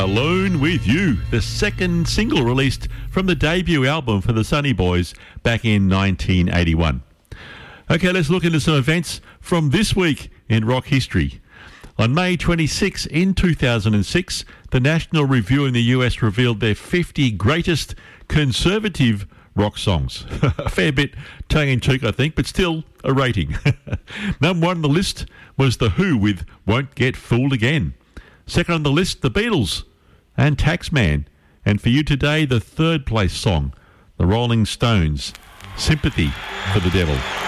Alone With You, the second single released from the debut album for the Sunny Boys back in 1981. Okay, let's look into some events from this week in rock history. On May 26 in 2006, the National Review in the US revealed their 50 greatest conservative rock songs. A fair bit tongue-in-cheek, I think, but still a rating. Number one on the list was The Who with Won't Get Fooled Again. Second on the list, The Beatles and Taxman. And for you today, the third place song, The Rolling Stones, Sympathy for the Devil.